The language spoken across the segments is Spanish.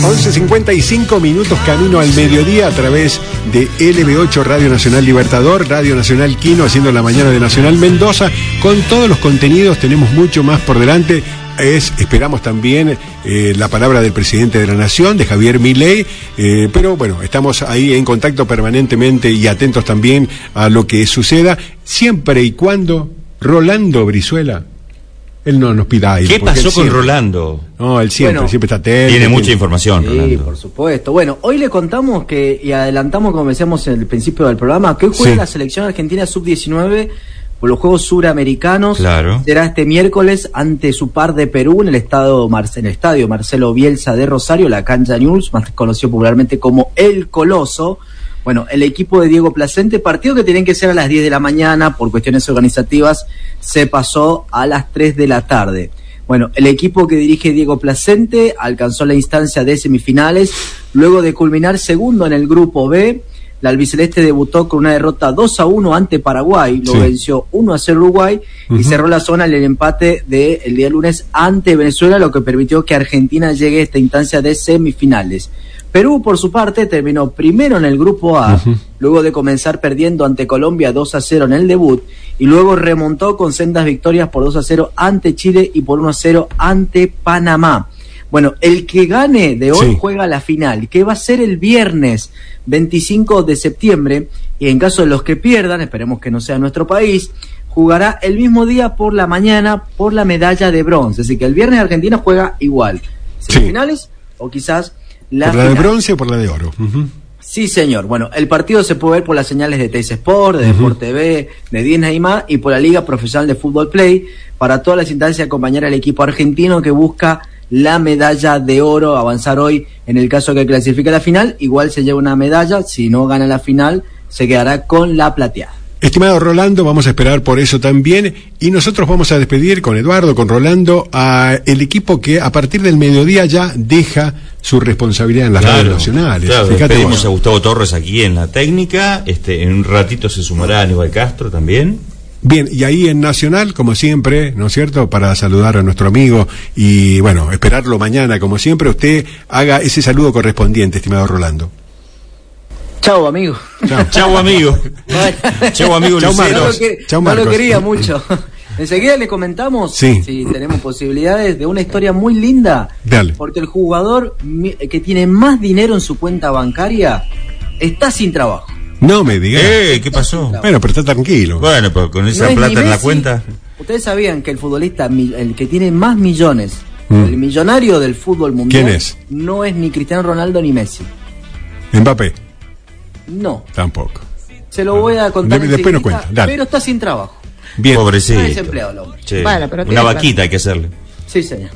11:55 minutos, camino al mediodía a través de LB8 Radio Nacional Libertador, Radio Nacional Quino, haciendo la mañana de Nacional Mendoza. Con todos los contenidos tenemos mucho más por delante. Esperamos también la palabra del presidente de la Nación, de Javier Milei, pero bueno, estamos ahí en contacto permanentemente y atentos también a lo que suceda, siempre y cuando Rolando Brizuela, él no nos pida aire. ¿Qué pasó con Rolando? No, él siempre está atento. Tiene mucha información, sí, Rolando. Por supuesto. Bueno, hoy le contamos y adelantamos, como decíamos en el principio del programa, que hoy juega la selección argentina sub-19 por los Juegos Suramericanos. Claro. Será este miércoles ante su par de Perú en el estadio Marcelo Bielsa de Rosario, la cancha News, más conocido popularmente como El Coloso. Bueno, el equipo de Diego Placente, partido que tenían que ser a las 10 de la mañana, por cuestiones organizativas, se pasó a las 3 de la tarde. Bueno, el equipo que dirige Diego Placente alcanzó la instancia de semifinales, luego de culminar segundo en el grupo B. La albiceleste debutó con una derrota 2-1 ante Paraguay, lo venció 1-0 Uruguay, y cerró la zona en el empate del día lunes ante Venezuela, lo que permitió que Argentina llegue a esta instancia de semifinales. Perú, por su parte, terminó primero en el grupo A, luego de comenzar perdiendo ante Colombia 2-0 en el debut, y luego remontó con sendas victorias por 2-0 ante Chile y por 1-0 ante Panamá. Bueno, el que gane de hoy juega la final, que va a ser el viernes 25 de septiembre, y en caso de los que pierdan, esperemos que no sea nuestro país, jugará el mismo día por la mañana por la medalla de bronce. Así que el viernes Argentina juega igual, semifinales o quizás la de bronce o por la de oro. Sí, señor. Bueno, el partido se puede ver por las señales de Teis Sport, de Sport TV, de Disney más, y por la Liga Profesional de Fútbol Play, para todas las instancias acompañar al equipo argentino que busca la medalla de oro, avanzar hoy en el caso que clasifique a la final. Igual se lleva una medalla, si no gana la final se quedará con la plateada. Estimado Rolando, vamos a esperar por eso también, y nosotros vamos a despedir con Eduardo, con Rolando, a el equipo que a partir del mediodía ya deja su responsabilidad en las radios nacionales. Claro, despedimos a Gustavo Torres aquí en la técnica, en un ratito se sumará Aníbal Castro también. Bien, y ahí en Nacional, como siempre, ¿no es cierto?, para saludar a nuestro amigo y, bueno, esperarlo mañana, como siempre, usted haga ese saludo correspondiente, estimado Rolando. Chau, amigo. Chau, amigo. Chau, amigo Lucero. No lo quería mucho. Enseguida le comentamos si tenemos posibilidades de una historia muy linda. Dale. Porque el jugador que tiene más dinero en su cuenta bancaria está sin trabajo. No me digas. ¿Qué pasó? Bueno, pero está tranquilo. Bueno, pero con esa plata en la cuenta. Ustedes sabían que el futbolista, el que tiene más millones, el millonario del fútbol mundial, ¿quién es? No es ni Cristiano Ronaldo ni Messi. ¿Mbappé? No. Tampoco. Se lo voy a contar después nos cuenta. Dale. Pero está sin trabajo. Bien. Pobrecito. Está desempleado el hombre. Bueno, pero una vaquita hay que hacerle. Sí, señor.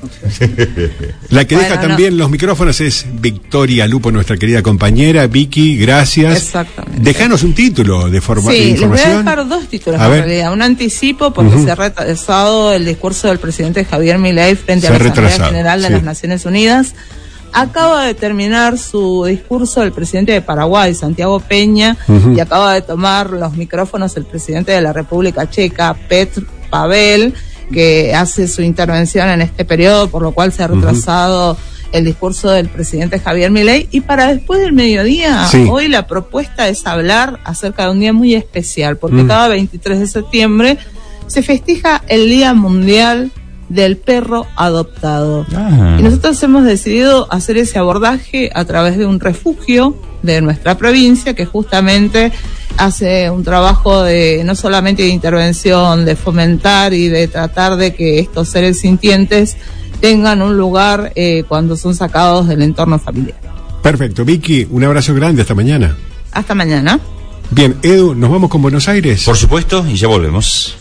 La que deja también los micrófonos es Victoria Lupo, nuestra querida compañera. Vicky, gracias. Exactamente. Dejanos un título de información. Sí, les voy a dejar dos títulos en realidad. Un anticipo, porque se ha retrasado el discurso del presidente Javier Milei frente a la Asamblea General de las Naciones Unidas. Acaba de terminar su discurso el presidente de Paraguay, Santiago Peña, y acaba de tomar los micrófonos el presidente de la República Checa, Petr Pavel, que hace su intervención en este periodo, por lo cual se ha retrasado el discurso del presidente Javier Milei. Y para después del mediodía, hoy la propuesta es hablar acerca de un día muy especial, porque cada 23 de septiembre se festeja el Día Mundial del Perro Adoptado. Y nosotros hemos decidido hacer ese abordaje a través de un refugio de nuestra provincia que justamente hace un trabajo de no solamente de intervención, de fomentar y de tratar de que estos seres sintientes tengan un lugar cuando son sacados del entorno familiar. Perfecto. Vicky, un abrazo grande, hasta mañana. Hasta mañana. Bien, Edu, ¿nos vamos con Buenos Aires? Por supuesto, y ya volvemos.